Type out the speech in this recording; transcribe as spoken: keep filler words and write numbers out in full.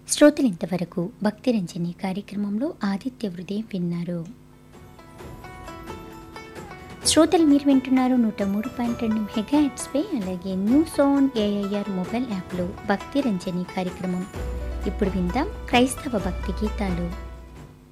శ్రోతలు ఇంతవరకు భక్తి రంజని కార్యక్రమంలో ఆదిత్య హృదయం విన్నారు. శ్రోతలు మీరు వింటున్నారు నూట మూడు పాయింట్ రెండు మెగా హెడ్స్పై, అలాగే న్యూస్ ఆన్ ఏఐఆర్ మొబైల్ యాప్లో భక్తి రంజని కార్యక్రమం. ఇప్పుడు విందాం క్రైస్తవ భక్తి గీతాలు.